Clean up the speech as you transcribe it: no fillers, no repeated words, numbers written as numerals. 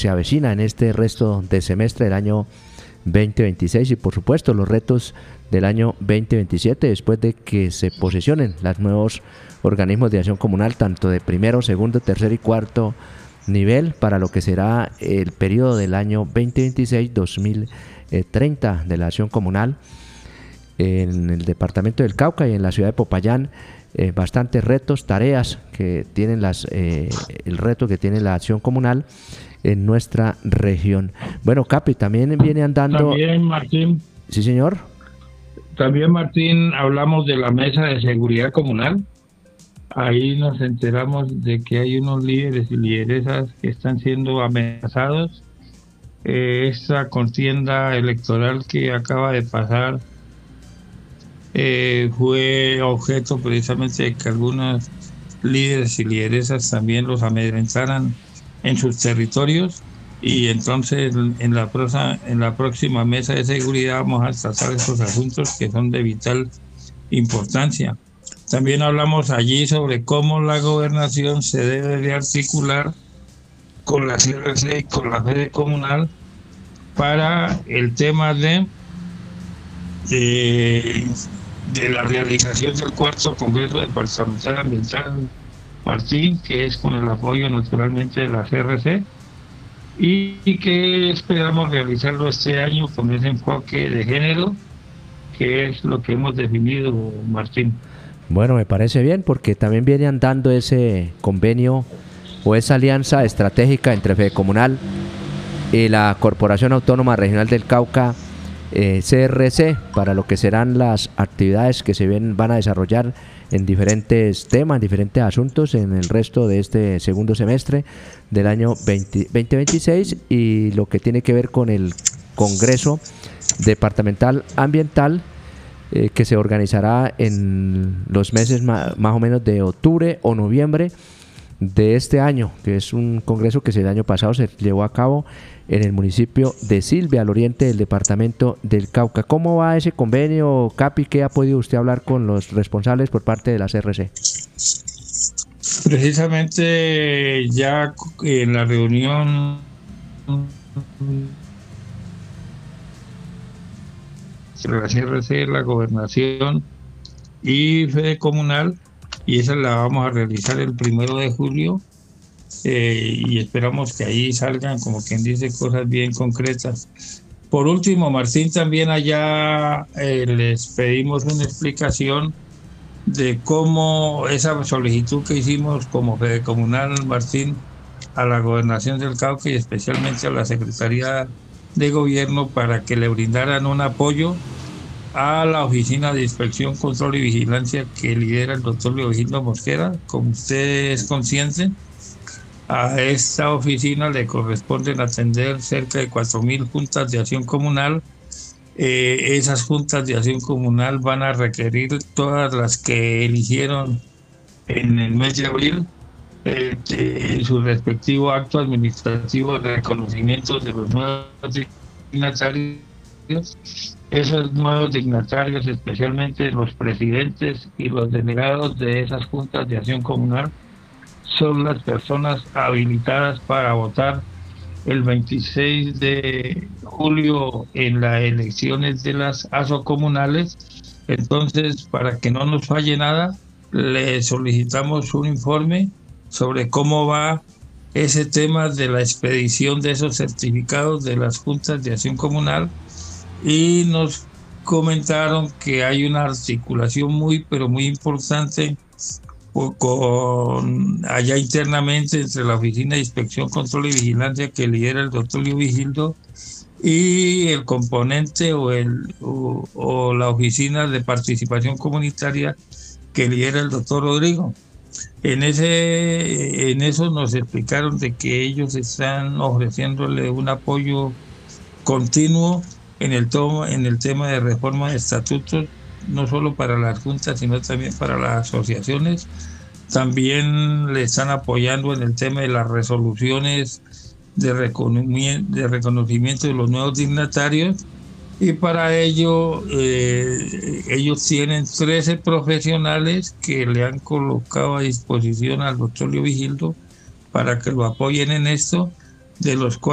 se avecina en este resto de semestre del año 2026 y por supuesto los retos del año 2027 después de que se posesionen los nuevos organismos de acción comunal tanto de primero, segundo, tercer y cuarto nivel para lo que será el periodo del año 2026-2030 de la acción comunal en el departamento del Cauca y en la ciudad de Popayán. Bastantes retos, tareas que tienen el reto que tiene la acción comunal en nuestra región. Bueno, Capi, también viene andando. También, Martín. Sí, señor. También, Martín, hablamos de la mesa de seguridad comunal. Ahí nos enteramos de que hay unos líderes y lideresas que están siendo amenazados. Esta contienda electoral que acaba de pasar fue objeto precisamente de que algunos líderes y lideresas también los amedrentaran en sus territorios, y entonces en la próxima mesa de seguridad vamos a tratar estos asuntos que son de vital importancia. También hablamos allí sobre cómo la gobernación se debe de articular con la CRC y con la Fede Comunal para el tema de la realización del cuarto Congreso Departamental Ambiental, Martín, que es con el apoyo naturalmente de la CRC, y que esperamos realizarlo este año con ese enfoque de género, que es lo que hemos definido, Martín. Bueno, me parece bien porque también viene andando ese convenio o esa alianza estratégica entre Fede Comunal y la Corporación Autónoma Regional del Cauca, CRC, para lo que serán las actividades que van a desarrollar en diferentes temas, diferentes asuntos en el resto de este segundo semestre del año 2026 y lo que tiene que ver con el Congreso Departamental Ambiental que se organizará en los meses más o menos de octubre o noviembre de este año, que es un congreso que el año pasado se llevó a cabo en el municipio de Silvia, al oriente del departamento del Cauca. ¿Cómo va ese convenio, Capi? ¿Qué ha podido usted hablar con los responsables por parte de la CRC? Precisamente ya en la reunión entre la CRC, la Gobernación y Fede Comunal, y esa la vamos a realizar el 1 de julio, y esperamos que ahí salgan, como quien dice, cosas bien concretas. Por último, Martín, también allá les pedimos una explicación de cómo esa solicitud que hicimos como Fede Comunal, Martín, a la Gobernación del Cauca y especialmente a la Secretaría de Gobierno para que le brindaran un apoyo a la Oficina de Inspección, Control y Vigilancia que lidera el doctor Leovigildo Mosquera. Como usted es consciente, a esta oficina le corresponden atender cerca de 4.000 juntas de acción comunal. Esas juntas de acción comunal van a requerir todas las que eligieron en el mes de abril en su respectivo acto administrativo de reconocimiento de los nuevos dignatarios. Esos nuevos dignatarios, especialmente los presidentes y los delegados de esas juntas de acción comunal, son las personas habilitadas para votar el 26 de julio en las elecciones de las ASO comunales. Entonces, para que no nos falle nada, le solicitamos un informe sobre cómo va ese tema de la expedición de esos certificados de las juntas de acción comunal, y nos comentaron que hay una articulación muy importante allá internamente entre la Oficina de Inspección, Control y Vigilancia que lidera el doctor Leovigildo y el componente o la Oficina de Participación Comunitaria que lidera el doctor Rodrigo. En eso nos explicaron de que ellos están ofreciéndole un apoyo continuo en el tema de reforma de estatutos, no solo para las juntas, sino también para las asociaciones. También le están apoyando en el tema de las resoluciones de reconocimiento de los nuevos dignatarios, y para ello ellos tienen 13 profesionales que le han colocado a disposición al doctor Leovigildo para que lo apoyen en esto, de los cuales